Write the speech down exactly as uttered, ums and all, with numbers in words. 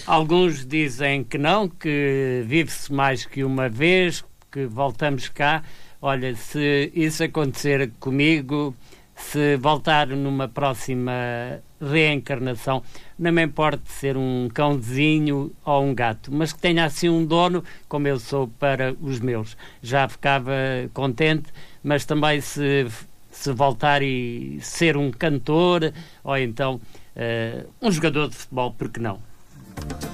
Alguns dizem que não, que vive-se mais que uma vez, que voltamos cá. Olha, se isso acontecer comigo, se voltar numa próxima reencarnação, não me importa ser um cãozinho ou um gato, mas que tenha assim um dono como eu sou para os meus. Já ficava contente, mas também se, se voltar e ser um cantor ou então uh, um jogador de futebol, porque não?